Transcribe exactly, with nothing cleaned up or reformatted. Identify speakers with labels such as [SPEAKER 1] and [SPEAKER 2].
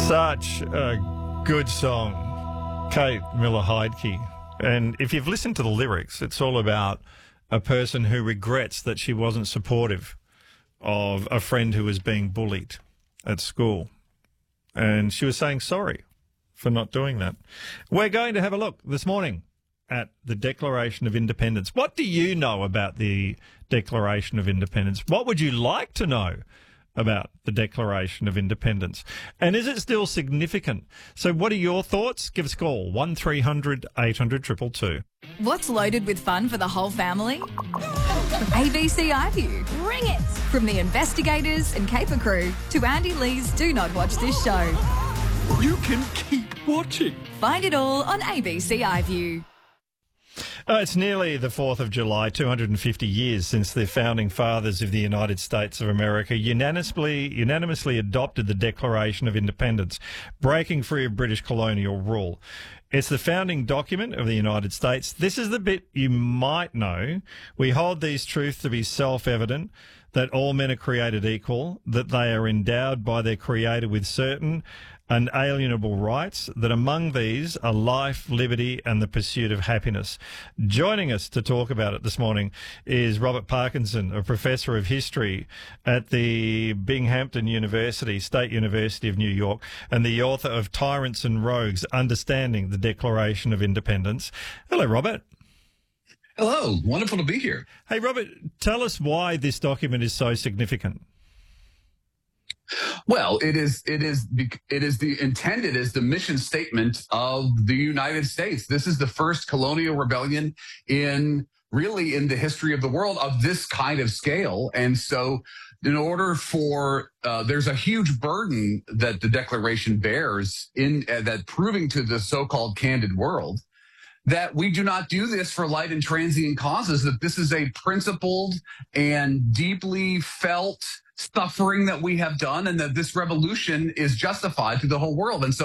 [SPEAKER 1] Such a good song, Kate Miller-Heidke. And if you've listened to the lyrics, it's all about a person who regrets that she wasn't supportive of a friend who was being bullied at school. And she was saying sorry for not doing that. We're going to have a look this morning at the Declaration of Independence. What do you know about the Declaration of Independence? What would you like to know about the Declaration of Independence? And is it still significant? So what are your thoughts? Give us a call, one three hundred eight hundred two two two.
[SPEAKER 2] What's loaded with fun for the whole family? A B C iView. Bring it! From the investigators and caper crew to Andy Lee's Do Not Watch This Show.
[SPEAKER 3] You can keep watching.
[SPEAKER 2] Find it all on A B C iView.
[SPEAKER 1] Uh, it's nearly the fourth of July, two hundred fifty years since the founding fathers of the United States of America unanimously, unanimously adopted the Declaration of Independence, breaking free of British colonial rule. It's the founding document of the United States. This is the bit you might know. We hold these truths to be self-evident, that all men are created equal, that they are endowed by their Creator with certain unalienable rights, that among these are life, liberty, and the pursuit of happiness. Joining us to talk about it this morning is Robert Parkinson, a professor of history at the Binghamton University, State University of New York, and the author of Tyrants and Rogues, Understanding the Declaration of Independence. Hello, Robert.
[SPEAKER 3] Hello. Wonderful to be here.
[SPEAKER 1] Hey, Robert, tell us why this document is so significant.
[SPEAKER 3] Well, it is it is it is the intended as the mission statement of the United States. This is the first colonial rebellion in really in the history of the world of this kind of scale. And so in order for uh, there's a huge burden that the Declaration bears in uh, that proving to the so-called candid world that we do not do this for light and transient causes, that this is a principled and deeply felt suffering that we have done, and that this revolution is justified to the whole world. And so